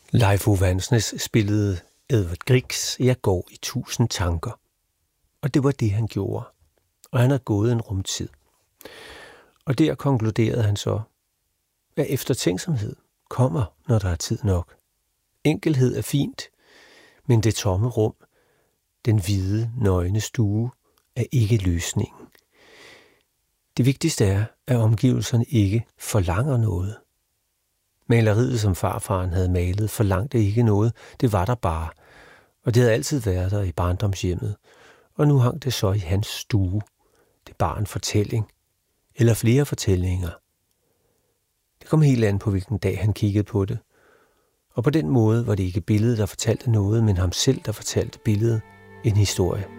Leif Ove Andsnes spillede Edvard Griegs Jeg går i 1000 tanker. Og det var det, han gjorde. Og han havde gået en rumtid. Og der konkluderede han så, at eftertænksomhed kommer, når der er tid nok. Enkelhed er fint, men det tomme rum, den hvide, nøgne stue, er ikke løsningen. Det vigtigste er, at omgivelserne ikke forlanger noget. Maleriet, som farfaren havde malet, forlangte ikke noget. Det var der bare. Og det havde altid været der i barndomshjemmet. Og nu hang det så i hans stue. Det bar en fortælling. Eller flere fortællinger. Det kom helt an på, hvilken dag han kiggede på det. Og på den måde var det ikke billedet, der fortalte noget, men ham selv, der fortalte billedet en historie.